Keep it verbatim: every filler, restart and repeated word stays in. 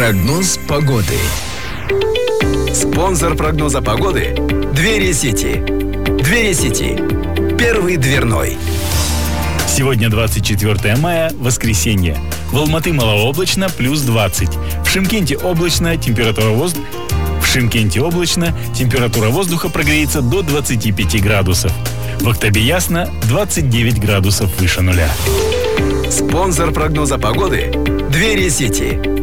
Прогноз погоды. Спонсор прогноза погоды – Двери Сити. Двери Сити. Первый дверной. Сегодня двадцать четвёртое мая, воскресенье. В Алматы малооблачно, плюс двадцать. В Шымкенте облачно, температура воздуха... В Шымкенте облачно, температура воздуха прогреется до двадцати пяти градусов. В Актабе ясно, двадцать девять градусов выше нуля. Спонсор прогноза погоды – Двери Сити.